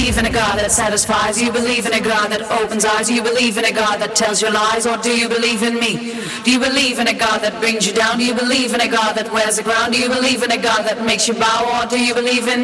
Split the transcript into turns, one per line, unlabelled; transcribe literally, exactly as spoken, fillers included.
believe in a God that satisfies? Do you believe in a God that opens eyes? Do you believe in a God that tells you lies? Or do you believe in me? Do you believe in a God that brings you down? Do you believe in a God that wears the ground? Do you believe in a God that makes you bow? Or do you believe in